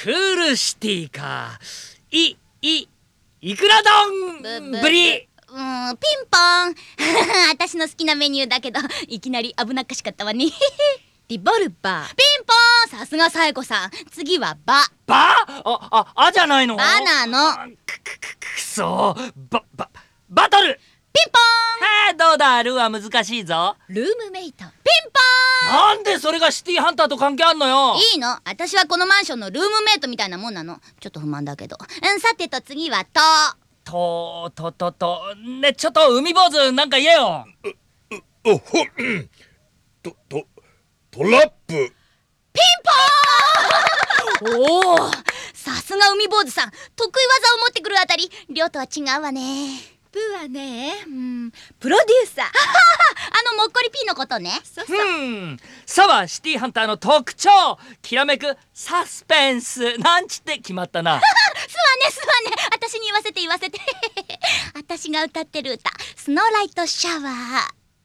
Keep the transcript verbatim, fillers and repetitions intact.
クールシティか。いいいくら丼ぶり。 うーん、ピンポン私の好きなメニューだけどいきなり危なっかしかったわねリボルバー。 ピンポン、さすがさえこさん。次はバ。 バあああじゃないの。 バなの。 くくくくそバババトル。 ピンポはあ、どうだルーは難しいぞ。 ルームメイト。 ンピンポなんでそれがシティハンターと関係あんのよ。 ン。いいの、私はこのマンションのルームメイトみたいなもんなの。ちょっと不満だけど。うん、さてと次はと。 ととととね、ちょっと海坊主なんか言えよ。 おほととトラップ。 おお、さすが海坊主さん。得意技を持ってくるあたり亮とは違うわね。 プーはね、うん、プロデューサー。 あのもっこりピーのことね。 そうそう。 うんさはシティハンターの特徴、きらめくサスペンスなんちって決まったな。 すわねすわね、私に言わせて言わせて私が歌ってる歌、スノーライトシャワー。